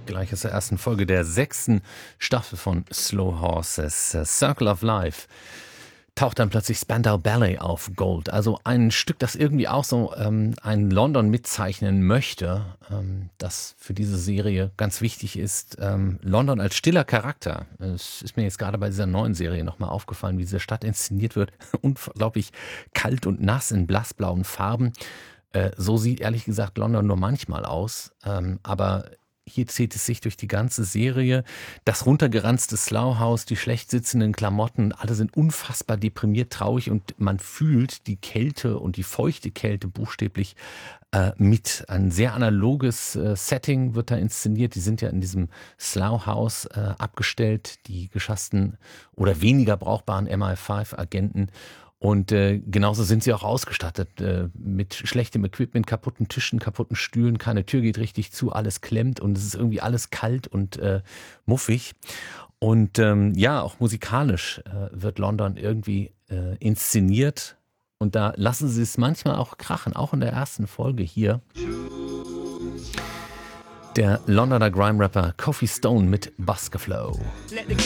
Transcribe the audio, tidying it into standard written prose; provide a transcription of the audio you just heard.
Gleich aus der ersten Folge der 6. Staffel von Slow Horses Circle of Life taucht dann plötzlich Spandau Ballet auf Gold. Also ein Stück, das irgendwie auch so ein London mitzeichnen möchte, das für diese Serie ganz wichtig ist. London als stiller Charakter. Es ist mir jetzt gerade bei dieser neuen Serie nochmal aufgefallen, wie diese Stadt inszeniert wird. Unglaublich kalt und nass in blassblauen Farben. So sieht ehrlich gesagt London nur manchmal aus. Aber hier zieht es sich durch die ganze Serie. Das runtergeranzte Slough House, die schlecht sitzenden Klamotten, alle sind unfassbar deprimiert, traurig und man fühlt die Kälte und die feuchte Kälte buchstäblich mit. Ein sehr analoges Setting wird da inszeniert. Die sind ja in diesem Slough House abgestellt, die geschassten oder weniger brauchbaren MI5-Agenten. Und genauso sind sie auch ausgestattet mit schlechtem Equipment, kaputten Tischen, kaputten Stühlen, keine Tür geht richtig zu, alles klemmt und es ist irgendwie alles kalt und muffig. Und ja, auch musikalisch wird London irgendwie inszeniert und da lassen sie es manchmal auch krachen, auch in der ersten Folge hier. Der Londoner Grime-Rapper Coffee Stone mit Busker Flow.